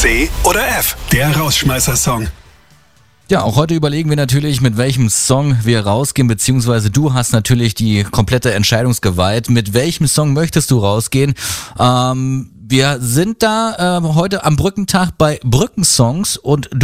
C oder F? Der Rausschmeißer-Song. Ja, auch heute überlegen wir natürlich, mit welchem Song wir rausgehen, beziehungsweise du hast natürlich die komplette Entscheidungsgewalt. Mit welchem Song möchtest du rausgehen? Wir sind da heute am Brückentag bei Brückensongs und